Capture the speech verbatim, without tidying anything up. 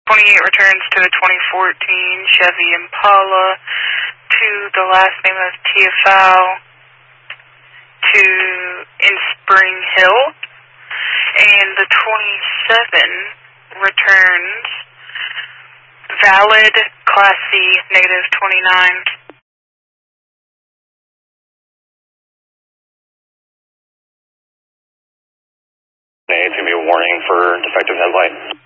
twenty-eight returns to the twenty fourteen Chevy Impala, to the last name of Tiafao, to in Spring Hill, and the twenty-seven returns valid Class C negative twenty-nine. It's going to be a warning for defective headlight.